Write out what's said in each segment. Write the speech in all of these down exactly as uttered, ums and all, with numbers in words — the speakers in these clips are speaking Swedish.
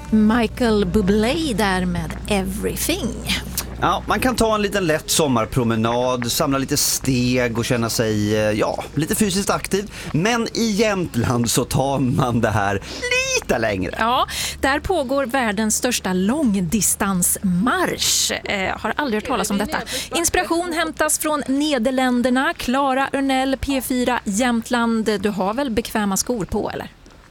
Michael Bublé där med Everything. Ja, man kan ta en liten lätt sommarpromenad, samla lite steg och känna sig ja, lite fysiskt aktiv. Men i Jämtland så tar man det här lite längre. Ja, där pågår världens största långdistansmarsch. Eh, har aldrig hört talas om detta. Inspiration hämtas från Nederländerna. Clara Örnell, P fyra Jämtland. Du har väl bekväma skor på, eller?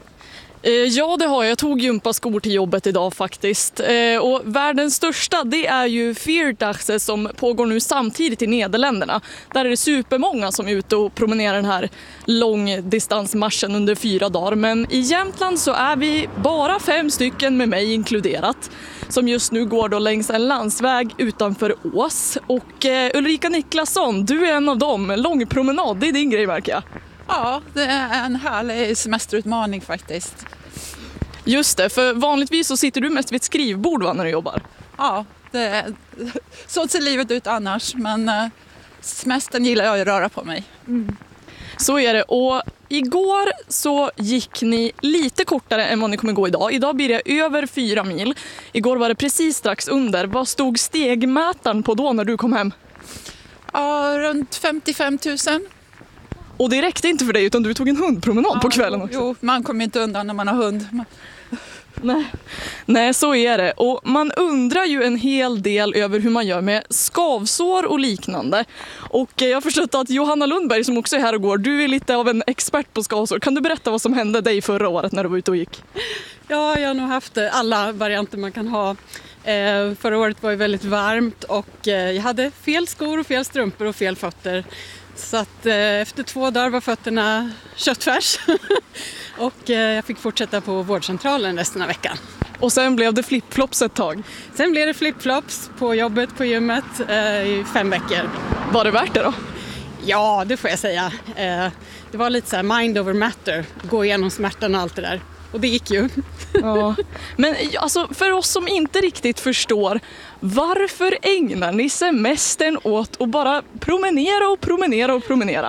Ja, det har jag. Jag tog gympaskor till jobbet idag faktiskt. Och världens största, det är ju Vierdaagse som pågår nu samtidigt i Nederländerna. Där är det supermånga som är ute och promenerar den här långdistansmarschen under fyra dagar. Men i Jämtland så är vi bara fem stycken, med mig inkluderat, som just nu går då längs en landsväg utanför Ås. Och eh, Ulrika Niklasson, du är en av dem. Lång promenad, det är din grej, verkar jag. Ja, det är en härlig semesterutmaning faktiskt. Just det, för vanligtvis så sitter du mest vid ett skrivbord, va, när du jobbar? Ja, det, så ser livet ut annars, men eh, semestern gillar jag att röra på mig. Mm. Så är det, och igår så gick ni lite kortare än vad ni kommer gå idag. Idag blir det över fyra mil. Igår var det precis strax under. Vad stod stegmätaren på då när du kom hem? Ja, runt femtiofem tusen. Och det räckte inte för dig, utan du tog en hundpromenad ja, på kvällen också. Jo, man kommer inte undan när man har hund. Nej. Nej, så är det. Och man undrar ju en hel del över hur man gör med skavsår och liknande. Och jag har förstått att Johanna Lundberg, som också är här och går, du är lite av en expert på skavsår. Kan du berätta vad som hände dig förra året när du var ute och gick? Ja, jag har nog haft alla varianter man kan ha. Eh, förra året var det väldigt varmt och eh, jag hade fel skor och fel strumpor och fel fötter. Så att eh, efter två dagar var fötterna köttfärs och eh, jag fick fortsätta på vårdcentralen resten av veckan. Och sen blev det flipflops ett tag? Sen blev det flipflops på jobbet på gymmet eh, i fem veckor. Var det värt det då? Ja, det får jag säga. Eh, det var lite så här mind over matter, gå igenom smärtan och allt det där. Och det gick ju. Ja. Men alltså, för oss som inte riktigt förstår, varför ägnar ni semestern åt att bara promenera och promenera och promenera?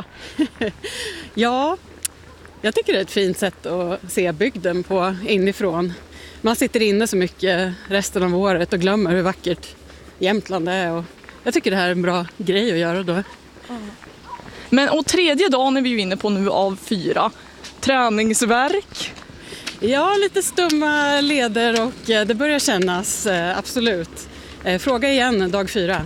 Ja, jag tycker det är ett fint sätt att se bygden på inifrån. Man sitter inne så mycket resten av året och glömmer hur vackert Jämtland är. Och jag tycker det här är en bra grej att göra då. Men och tredje dagen är vi ju inne på nu av fyra. Träningsvärk. Ja, lite stumma leder och det börjar kännas, absolut. Fråga igen dag fyra.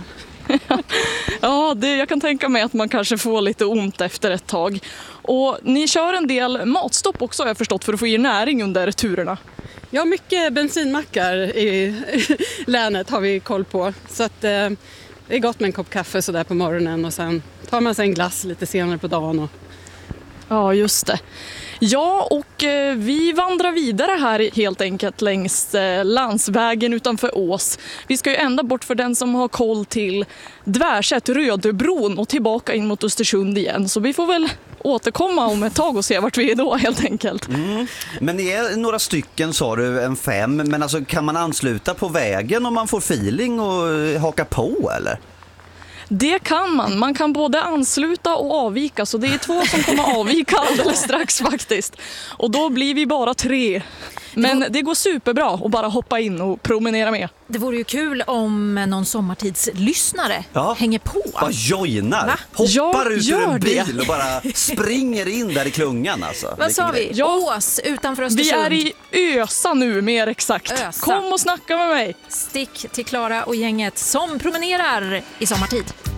Ja, det, jag kan tänka mig att man kanske får lite ont efter ett tag. Och ni kör en del matstopp också, har jag förstått, för att få i näring under turerna. Ja, mycket bensinmackar i länet har vi koll på. Så att, eh, det är gott med en kopp kaffe så där på morgonen och sen tar man sig en glass lite senare på dagen. Och... Ja, just det. Ja, och eh, vi vandrar vidare här helt enkelt längs eh, landsvägen utanför Ås. Vi ska ju ända bort, för den som har koll, till Dvärsätt, Rödöbron och tillbaka in mot Östersund igen. Så vi får väl återkomma om ett tag och se vart vi är då helt enkelt. Mm. Men ni är några stycken, sa du, en fem. Men alltså, kan man ansluta på vägen om man får feeling och haka på, eller? Det kan man. Man kan både ansluta och avvika. Så det är två som kommer avvika alldeles strax faktiskt. Och då blir vi bara tre. Men det går superbra att bara hoppa in och promenera med. Det vore ju kul om någon sommartidslyssnare ja. hänger på. Bara joinar. Va? Hoppar ja, ut ur en bil det. och bara springer in där i klungan. Alltså. Vad sa vi? Ja. Ås utanför Östersund. Vi är i Ösa nu, mer exakt. Ösa. Kom och snacka med mig. Stick till Clara och gänget som promenerar i sommartid.